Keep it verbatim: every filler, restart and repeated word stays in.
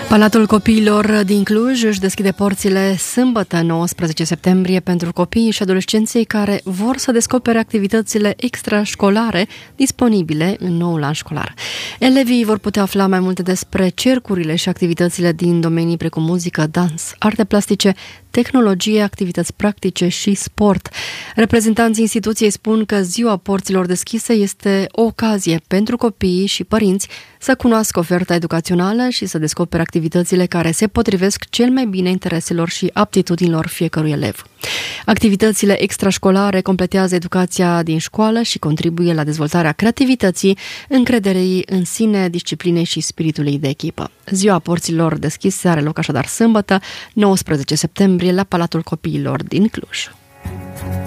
Palatul Copiilor din Cluj își deschide porțile sâmbătă, nouăsprezece septembrie, pentru copiii și adolescenții care vor să descopere activitățile extrașcolare disponibile în noul an școlar. Elevii vor putea afla mai multe despre cercurile și activitățile din domenii precum muzică, dans, arte plastice, tehnologie, activități practice și sport. Reprezentanții instituției spun că ziua porților deschise este o ocazie pentru copiii și părinți să cunoască oferta educațională și să descopere activitățile care se potrivesc cel mai bine intereselor și aptitudinilor fiecărui elev. Activitățile extrașcolare completează educația din școală și contribuie la dezvoltarea creativității, încrederii în sine, disciplinei și spiritului de echipă. Ziua porților deschise are loc așadar sâmbătă, nouăsprezece septembrie, la Palatul Copiilor din Cluj.